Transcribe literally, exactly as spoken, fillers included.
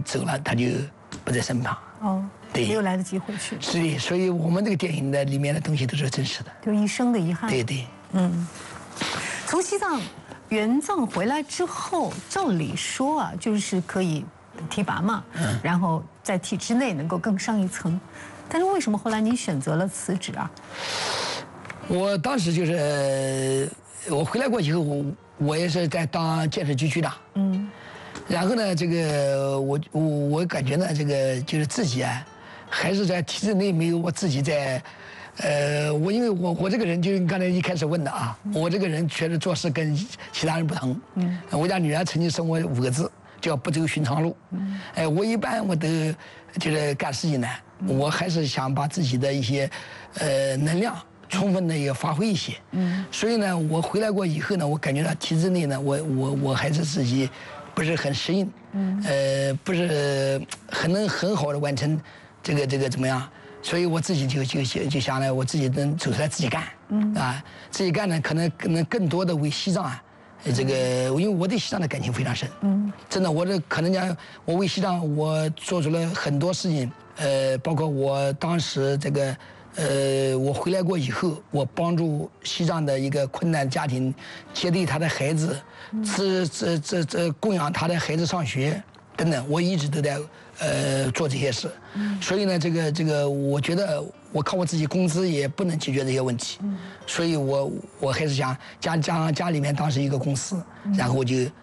走了，他就不在身旁。 哦， 对， 没有来得及回去。 是的，所以我们这个电影的里面的东西都是真实的， 就一生的遗憾。 对对。 嗯，从西藏援藏回来之后，照理说啊，就是可以提拔嘛，嗯，然后在体制内能够更上一层。但是为什么后来您选择了辞职啊？ 我当时就是我回来过以后，我我也是在当建设局局长，嗯，然后呢，这个我我我感觉呢，这个就是自己啊，还是在体制内没有我自己在。呃，我因为我我这个人就是你刚才一开始问的啊，我这个人确实做事跟其他人不同。嗯，我家女儿曾经送我五个字，叫不走寻常路。嗯，哎，我一般我都就是干事情呢，我还是想把自己的一些呃能量充分的也发挥一些。嗯，所以呢，我回来过以后呢，我感觉到体制内呢，我我我还是自己不是很适应。嗯，呃，不是很能很好的完成这个这个怎么样？所以我自己就就就想呢，我自己能走出来自己干，嗯啊，自己干呢，可能能更多的为西藏啊，这个因为我对西藏的感情非常深，嗯，真的，我这可能讲，我为西藏我做出了很多事情，呃，包括我当时这个，呃，我回来过以后，我帮助西藏的一个困难家庭接待他的孩子，这这这这供养他的孩子上学。等等，我一直都在呃做这些事，所以呢，这个这个，我觉得我靠我自己工资也不能解决这些问题，所以我我还是想家家家里面当时一个公司，然后我就